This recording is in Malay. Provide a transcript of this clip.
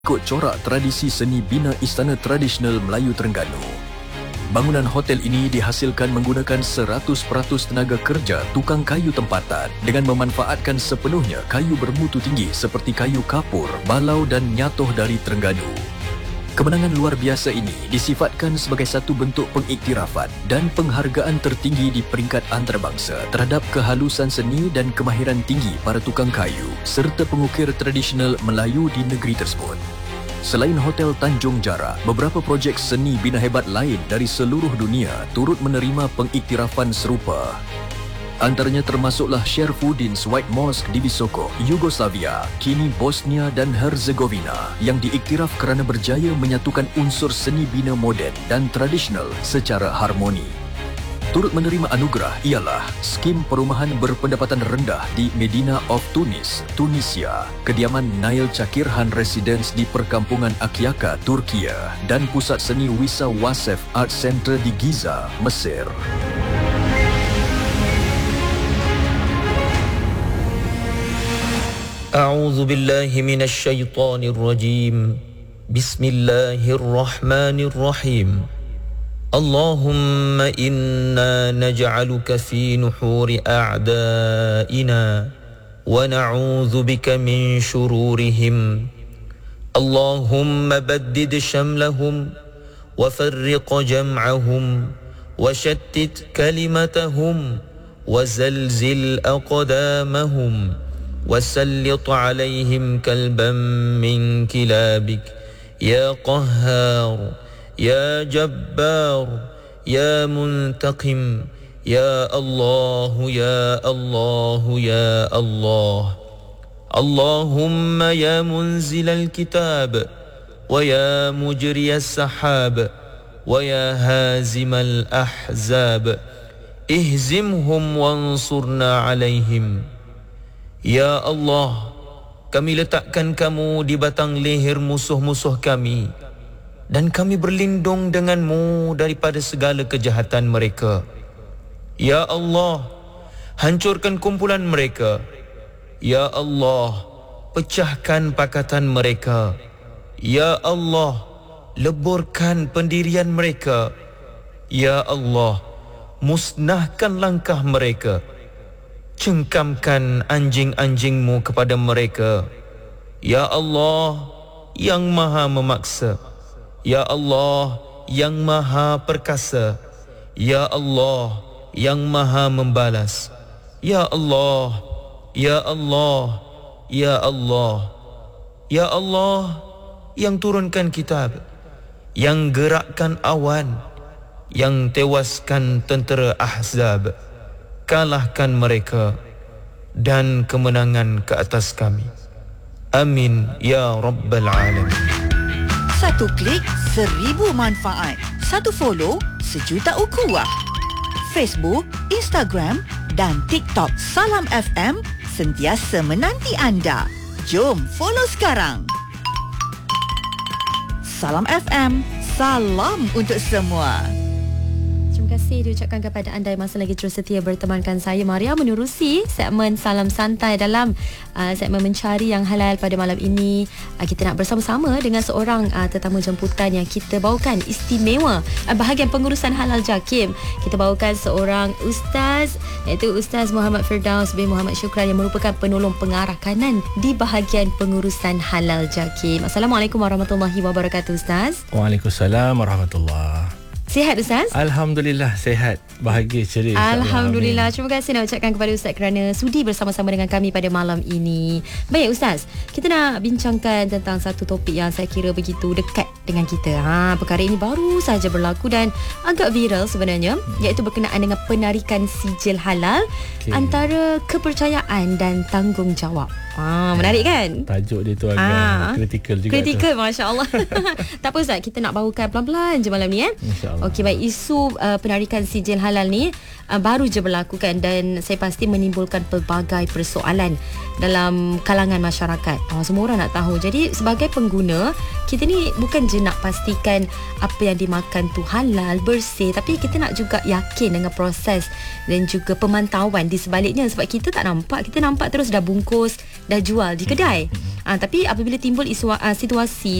Ikut corak tradisi seni bina Istana Tradisional Melayu Terengganu. Bangunan hotel ini dihasilkan menggunakan 100% tenaga kerja tukang kayu tempatan dengan memanfaatkan sepenuhnya kayu bermutu tinggi seperti kayu kapur, balau dan nyatoh dari Terengganu. Kemenangan luar biasa ini disifatkan sebagai satu bentuk pengiktirafan dan penghargaan tertinggi di peringkat antarabangsa terhadap kehalusan seni dan kemahiran tinggi para tukang kayu serta pengukir tradisional Melayu di negeri tersebut. Selain Hotel Tanjung Jara, beberapa projek seni bina hebat lain dari seluruh dunia turut menerima pengiktirafan serupa. Antaranya termasuklah Sherfuddin's White Mosque di Visoko, Yugoslavia, kini Bosnia dan Herzegovina yang diiktiraf kerana berjaya menyatukan unsur seni bina moden dan tradisional secara harmoni. Turut menerima anugerah ialah skim perumahan berpendapatan rendah di Medina of Tunis, Tunisia, kediaman Nail Chakirhan Residence di perkampungan Akyaka, Turkiye dan pusat seni Wisa Wasef Art Center di Giza, Mesir. A'udzu billahi minasy syaithanir rajim. Bismillahirrahmanirrahim. اللهم إنا نجعلك في نحور أعدائنا ونعوذ بك من شرورهم اللهم بدد شملهم وفرق جمعهم وشتت كلمتهم وزلزل أقدامهم وسلط عليهم كلبا من كلابك يا قهار يا جبار يا منتقم يا الله يا الله يا الله اللهم يا منزل الكتاب ويا مجري السحاب ويا هازم الأحزاب اهزمهم وانصرنا عليهم يا الله kami letakkan kamu di batang leher musuh-musuh kami dan kami berlindung denganmu daripada segala kejahatan mereka. Ya Allah, hancurkan kumpulan mereka. Ya Allah, pecahkan pakatan mereka. Ya Allah, leburkan pendirian mereka. Ya Allah, musnahkan langkah mereka. Cengkamkan anjing-anjingmu kepada mereka. Ya Allah, yang maha memaksa. Ya Allah yang maha perkasa. Ya Allah yang maha membalas. Ya Allah, Ya Allah, Ya Allah, Ya Allah yang turunkan kitab, yang gerakkan awan, yang tewaskan tentera Ahzab. Kalahkan mereka dan kemenangan ke atas kami. Amin ya Rabbal Alamin. Satu klik, 1000 manfaat. Satu follow, 1,000,000 ukhuwah. Facebook, Instagram dan TikTok Salam FM sentiasa menanti anda. Jom follow sekarang. Salam FM, salam untuk semua. Terima kasih diucapkan kepada anda yang masih lagi terus setia bertemankan saya Maria menerusi segmen Salam Santai dalam segmen Mencari Yang Halal pada malam ini. Kita nak bersama-sama dengan seorang tetamu jemputan yang kita bawakan istimewa bahagian pengurusan halal JAKIM. Kita bawakan seorang ustaz, iaitu Ustaz Muhammad Firdaus bin Muhammad Syukran yang merupakan penolong pengarah kanan di bahagian pengurusan halal JAKIM. Assalamualaikum warahmatullahi wabarakatuh Ustaz. Waalaikumsalam warahmatullahi. Sihat Ustaz? Alhamdulillah sihat, bahagia, ceria. Alhamdulillah. Terima kasih nak ucapkan kepada Ustaz kerana sudi bersama-sama dengan kami pada malam ini. Baik Ustaz, kita nak bincangkan tentang satu topik yang saya kira begitu dekat dengan kita. Perkara ini baru saja berlaku dan agak viral sebenarnya, iaitu berkenaan dengan penarikan sijil halal antara kepercayaan dan tanggungjawab. Menarik kan? Tajuk dia tu agak kritikal juga. Kritikal, masya-Allah. Tak apa Ustaz, kita nak bawakan pelan-pelan je malam ni InsyaAllah. Okey, baik, isu penarikan sijil halal ni baru je berlaku kan, dan saya pasti menimbulkan pelbagai persoalan dalam kalangan masyarakat. Semua orang nak tahu. Jadi sebagai pengguna, kita ni bukan je nak pastikan apa yang dimakan tu halal, bersih, tapi kita nak juga yakin dengan proses dan juga pemantauan di sebaliknya, sebab kita tak nampak, kita nampak terus dah bungkus, dah jual di kedai. Tapi apabila timbul situasi